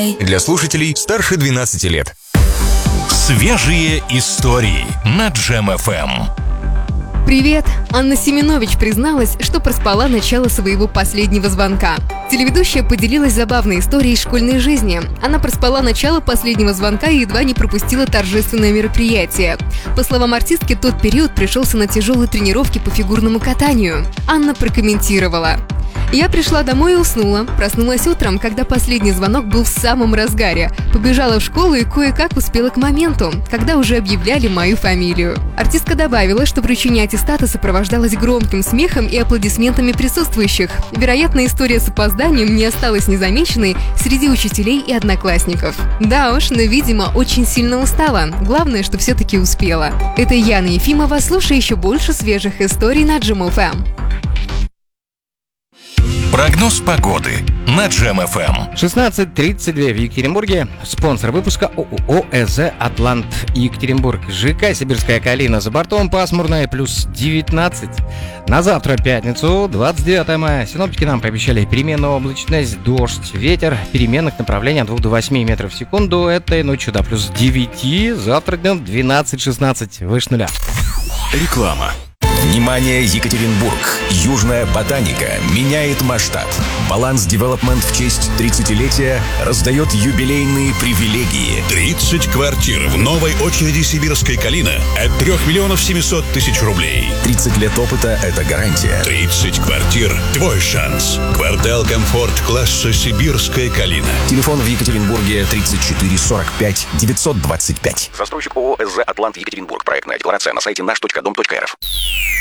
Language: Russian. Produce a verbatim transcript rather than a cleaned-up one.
Play. Для слушателей старше двенадцати лет. Свежие истории на Джем эф эм. Привет! Анна Семенович призналась, что проспала начало своего последнего звонка. Телеведущая поделилась забавной историей из школьной жизни. Она проспала начало последнего звонка и едва не пропустила торжественное мероприятие. По словам артистки, тот период пришелся на тяжелые тренировки по фигурному катанию. Анна прокомментировала: «Я пришла домой и уснула. Проснулась утром, когда последний звонок был в самом разгаре. Побежала в школу и кое-как успела к моменту, когда уже объявляли мою фамилию». Артистка добавила, что вручение аттестата сопровождалось громким смехом и аплодисментами присутствующих. Вероятно, история с опозданием не осталась незамеченной среди учителей и одноклассников. Да уж, но, видимо, очень сильно устала. Главное, что все-таки успела. Это Яна Ефимова. Слушай еще больше свежих историй на Джем эф эм. Прогноз погоды на Джем эф эм. шестнадцать тридцать два в Екатеринбурге. Спонсор выпуска ООО ЭЗ «Атлант» Екатеринбург. ЖК «Сибирская калина» за бортом пасмурная, плюс девятнадцать. На завтра, пятницу, двадцать девятое мая, синоптики нам пообещали переменную облачность, дождь, ветер переменных направлений от двух до восьми метров в секунду. Этой ночью до плюс девяти, завтра днем двенадцать-шестнадцать, выше нуля. Реклама. Внимание, Екатеринбург! Южная ботаника меняет масштаб. Баланс Девелопмент в честь тридцатилетия раздает юбилейные привилегии. тридцать квартир в новой очереди «Сибирская калина» от трёх миллионов семисот тысяч рублей. тридцать лет опыта – это гарантия. тридцать квартир – твой шанс. Квартал комфорт класса «Сибирская калина». Телефон в Екатеринбурге тридцать четыре сорок пять девятьсот двадцать пять. Застройщик ООО ЭЗ «Атлант» Екатеринбург. Проектная декларация на сайте наш точка дом точка эр эф.